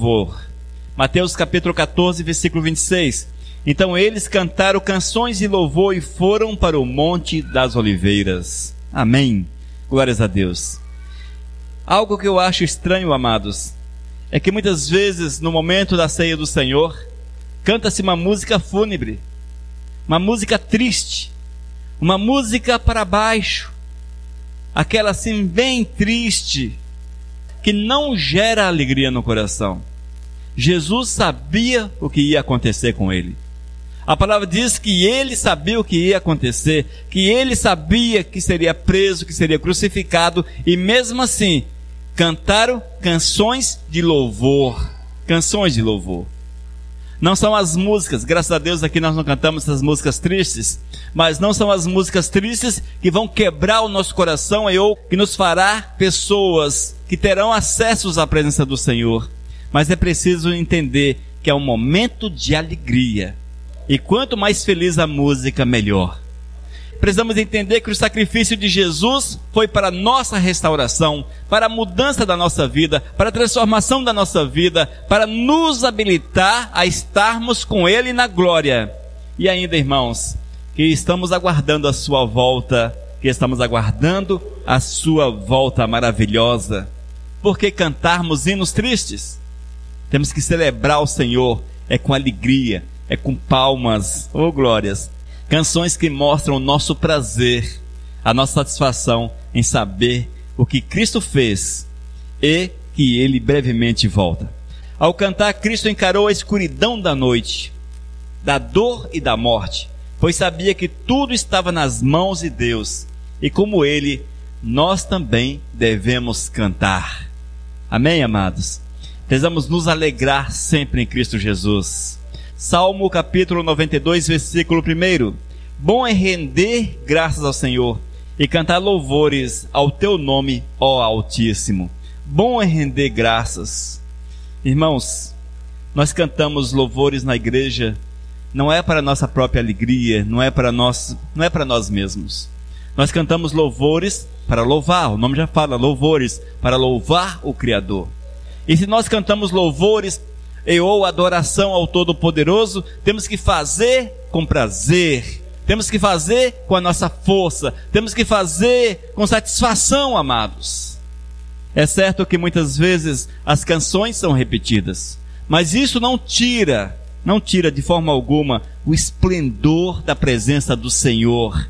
louvor. Mateus capítulo 14, versículo 26. Então eles cantaram canções de louvor e foram para o Monte das Oliveiras. Amém. Glórias a Deus. Algo que eu acho estranho, amados, é que muitas vezes no momento da ceia do Senhor, canta-se uma música fúnebre, uma música triste, uma música para baixo, aquela assim bem triste, que não gera alegria no coração. Jesus sabia o que ia acontecer com ele. A palavra diz que ele sabia o que ia acontecer, que ele sabia que seria preso, que seria crucificado, e mesmo assim, cantaram canções de louvor. Canções de louvor. Não são as músicas, graças a Deus aqui nós não cantamos essas músicas tristes, mas não são as músicas tristes que vão quebrar o nosso coração ou que nos fará pessoas que terão acessos à presença do Senhor. Mas é preciso entender que é um momento de alegria. E quanto mais feliz a música, melhor. Precisamos entender que o sacrifício de Jesus foi para a nossa restauração, para a mudança da nossa vida, para a transformação da nossa vida, para nos habilitar a estarmos com Ele na glória. E ainda, irmãos, que estamos aguardando a sua volta, que estamos aguardando a sua volta maravilhosa. Por que cantarmos hinos tristes? Temos que celebrar o Senhor, é com alegria, é com palmas, glórias. Canções que mostram o nosso prazer, a nossa satisfação em saber o que Cristo fez e que Ele brevemente volta. Ao cantar, Cristo encarou a escuridão da noite, da dor e da morte, pois sabia que tudo estava nas mãos de Deus, e como Ele, nós também devemos cantar. Amém, amados? Precisamos nos alegrar sempre em Cristo Jesus. Salmo capítulo 92, versículo 1. Bom é render graças ao Senhor e cantar louvores ao teu nome, ó Altíssimo. Bom é render graças. Irmãos, nós cantamos louvores na igreja, não é para nossa própria alegria, não é para nós mesmos. Nós cantamos louvores para louvar, o nome já fala, louvores, para louvar o Criador. E se nós cantamos louvores ou adoração ao Todo-Poderoso, temos que fazer com prazer, temos que fazer com a nossa força, temos que fazer com satisfação, amados. É certo que muitas vezes as canções são repetidas, mas isso não tira de forma alguma o esplendor da presença do Senhor.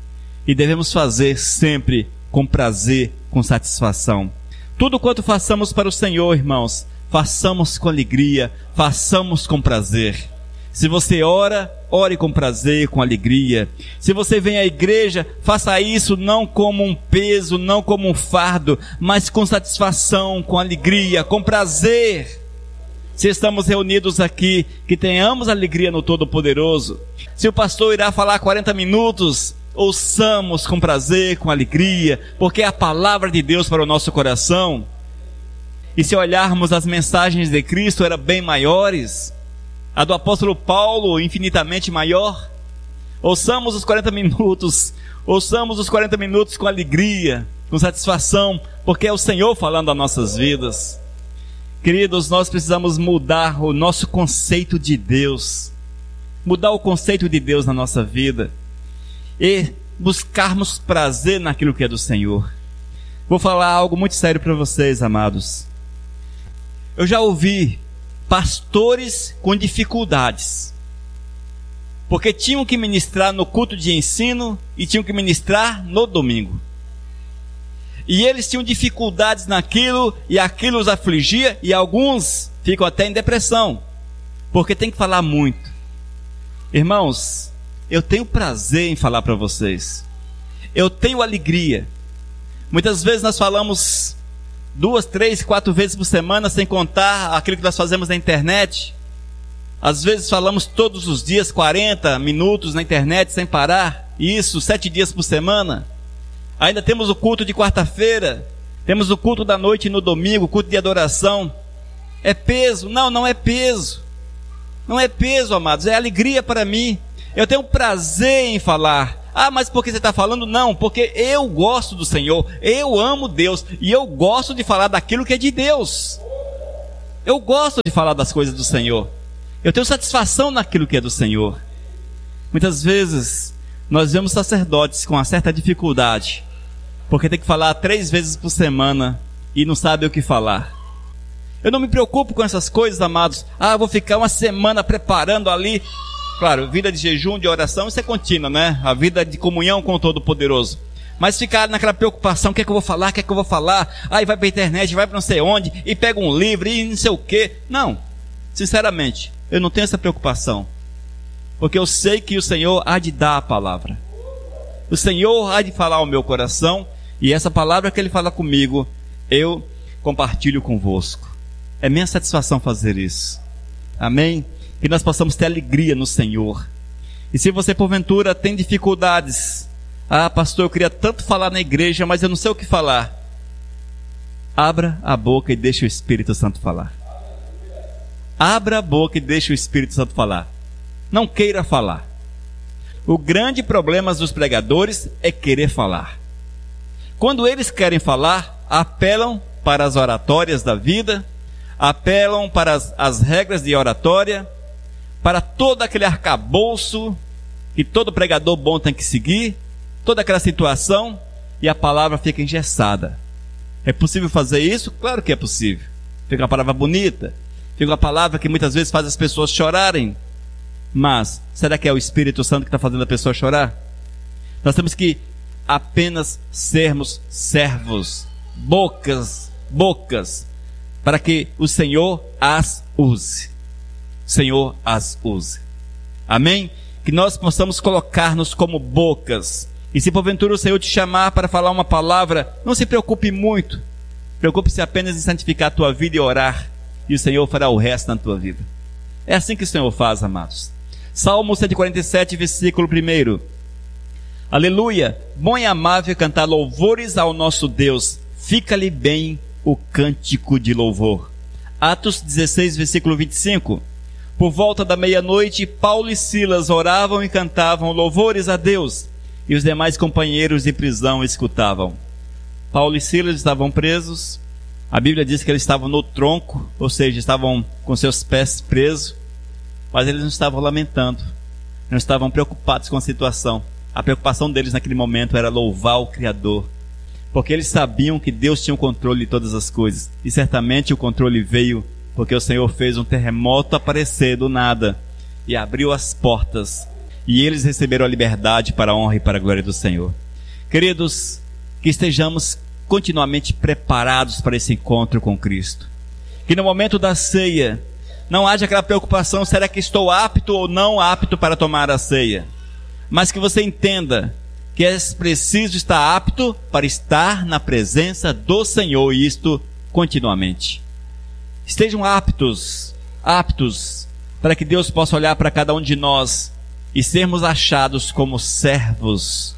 E devemos fazer sempre com prazer, com satisfação. Tudo quanto façamos para o Senhor, irmãos, façamos com alegria, façamos com prazer. Se você ora, ore com prazer, com alegria. Se você vem à igreja, faça isso não como um peso, não como um fardo, mas com satisfação, com alegria, com prazer. Se estamos reunidos aqui, que tenhamos alegria no Todo-Poderoso. Se o pastor irá falar 40 minutos, ouçamos com prazer, com alegria, porque é a palavra de Deus para o nosso coração. E se olharmos as mensagens de Cristo, eram bem maiores. A do apóstolo Paulo, infinitamente maior. Ouçamos os 40 minutos com alegria, com satisfação, porque é o Senhor falando às nossas vidas. Queridos, nós precisamos mudar o nosso conceito de Deus, mudar o conceito de Deus na nossa vida e buscarmos prazer naquilo que é do Senhor. Vou falar algo muito sério para vocês, amados. Eu já ouvi pastores com dificuldades, porque tinham que ministrar no culto de ensino e tinham que ministrar no domingo. E eles tinham dificuldades naquilo, e aquilo os afligia, e alguns ficam até em depressão, porque tem que falar muito. Irmãos, eu tenho prazer em falar para vocês. Eu tenho alegria. Muitas vezes nós falamos 2, 3, 4 vezes por semana, sem contar aquilo que nós fazemos na internet. Às vezes falamos todos os dias 40 minutos na internet sem parar. Isso, 7 dias por semana. Ainda temos o culto de quarta-feira, temos o culto da noite no domingo, o culto de adoração. É peso? Não, não é peso. Não é peso, amados, é alegria para mim. Eu tenho prazer em falar. Ah, mas por que você está falando? Não, porque eu gosto do Senhor, eu amo Deus, e eu gosto de falar daquilo que é de Deus. Eu gosto de falar das coisas do Senhor. Eu tenho satisfação naquilo que é do Senhor. Muitas vezes nós vemos sacerdotes com uma certa dificuldade, porque tem que falar 3 vezes por semana e não sabe o que falar. Eu não me preocupo com essas coisas, amados. Eu vou ficar uma semana preparando ali. Claro, vida de jejum, de oração, isso é contínua, né? A vida de comunhão com o Todo-Poderoso. Mas ficar naquela preocupação, o que é que eu vou falar, o que é que eu vou falar? Aí vai pra internet, vai pra não sei onde, e pega um livro, e não sei o quê. Não, sinceramente, eu não tenho essa preocupação. Porque eu sei que o Senhor há de dar a palavra. O Senhor há de falar ao meu coração, e essa palavra que Ele fala comigo, eu compartilho convosco. É minha satisfação fazer isso. Amém? Que nós possamos ter alegria no Senhor. E se você porventura tem dificuldades, pastor, eu queria tanto falar na igreja, mas eu não sei o que falar. Abra a boca e deixe o Espírito Santo falar. Abra a boca e deixe o Espírito Santo falar. Não queira falar. O grande problema dos pregadores é querer falar. Quando eles querem falar, apelam para as oratórias da vida, apelam para as regras de oratória, para todo aquele arcabouço que todo pregador bom tem que seguir, toda aquela situação, e a palavra fica engessada. É possível fazer isso? Claro que é possível. Fica uma palavra bonita, fica uma palavra que muitas vezes faz as pessoas chorarem. Mas, será que é o Espírito Santo que está fazendo a pessoa chorar? Nós temos que apenas sermos servos, bocas, para que o Senhor as use. O Senhor as use. Amém? Que nós possamos colocar-nos como bocas. E se porventura o Senhor te chamar para falar uma palavra, não se preocupe muito. Preocupe-se apenas em santificar a tua vida e orar. E o Senhor fará o resto na tua vida. É assim que o Senhor faz, amados. Salmo 147, versículo 1. Aleluia! Bom e amável cantar louvores ao nosso Deus. Fica-lhe bem o cântico de louvor. Atos 16, versículo 25. Por volta da meia-noite, Paulo e Silas oravam e cantavam louvores a Deus, e os demais companheiros de prisão escutavam. Paulo e Silas estavam presos. A Bíblia diz que eles estavam no tronco, ou seja, estavam com seus pés presos, mas eles não estavam lamentando, não estavam preocupados com a situação. A preocupação deles naquele momento era louvar o Criador, porque eles sabiam que Deus tinha o controle de todas as coisas, e certamente o controle veio porque o Senhor fez um terremoto aparecer do nada e abriu as portas, e eles receberam a liberdade para a honra e para a glória do Senhor. Queridos, que estejamos continuamente preparados para esse encontro com Cristo, que no momento da ceia não haja aquela preocupação, será que estou apto ou não apto para tomar a ceia, mas que você entenda que é preciso estar apto para estar na presença do Senhor, e isto continuamente. Estejam aptos para que Deus possa olhar para cada um de nós e sermos achados como servos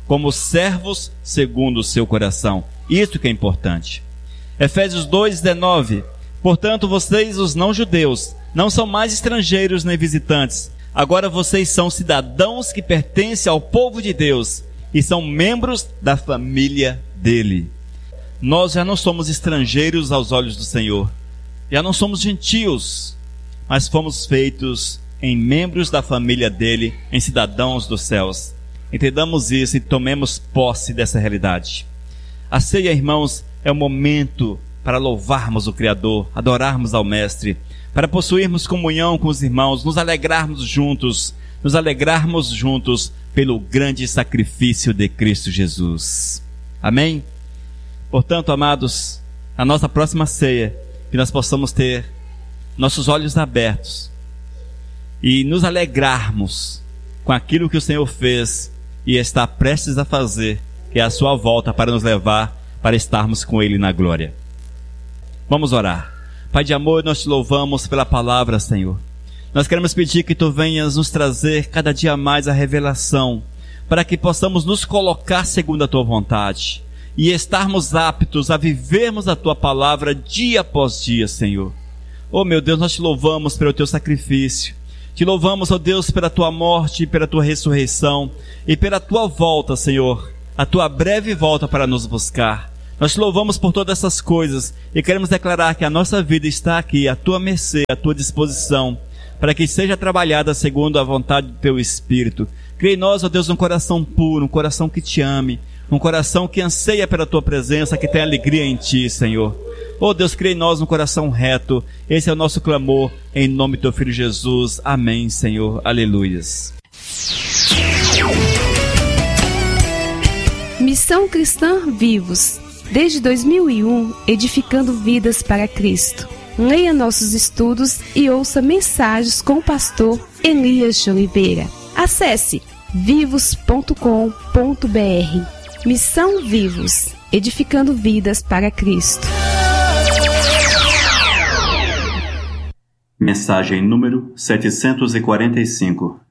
segundo o seu coração. Isso que é importante. Efésios 2:19. Portanto, vocês, os não-judeus, não são mais estrangeiros nem visitantes. Agora vocês são cidadãos que pertencem ao povo de Deus e são membros da família dele. Nós já não somos estrangeiros aos olhos do Senhor. Já não somos gentios, mas fomos feitos em membros da família dele, em cidadãos dos céus. Entendamos isso e tomemos posse dessa realidade. A ceia, irmãos, é o momento para louvarmos o Criador, adorarmos ao Mestre, para possuirmos comunhão com os irmãos, nos alegrarmos juntos pelo grande sacrifício de Cristo Jesus. Amém? Portanto, amados, a nossa próxima ceia, que nós possamos ter nossos olhos abertos e nos alegrarmos com aquilo que o Senhor fez e está prestes a fazer, que é a sua volta para nos levar para estarmos com Ele na glória. Vamos orar. Pai de amor, nós te louvamos pela palavra, Senhor. Nós queremos pedir que Tu venhas nos trazer cada dia mais a revelação, para que possamos nos colocar segundo a Tua vontade e estarmos aptos a vivermos a Tua palavra dia após dia, Senhor. Oh meu Deus, nós te louvamos pelo Teu sacrifício. Te louvamos, ó Deus, pela Tua morte, pela Tua ressurreição e pela Tua volta, Senhor, a Tua breve volta para nos buscar. Nós te louvamos por todas essas coisas e queremos declarar que a nossa vida está aqui, à tua mercê, à tua disposição, para que seja trabalhada segundo a vontade do teu Espírito. Cria em nós, ó Deus, um coração puro, um coração que te ame, um coração que anseia pela tua presença, que tem alegria em ti, Senhor. Ó Deus, cria em nós um coração reto. Esse é o nosso clamor, em nome do teu Filho Jesus. Amém, Senhor. Aleluias. Missão Cristã Vivos. Desde 2001, edificando vidas para Cristo. Leia nossos estudos e ouça mensagens com o pastor Elias de Oliveira. Acesse vivos.com.br. Missão Vivos, edificando vidas para Cristo. Mensagem número 745.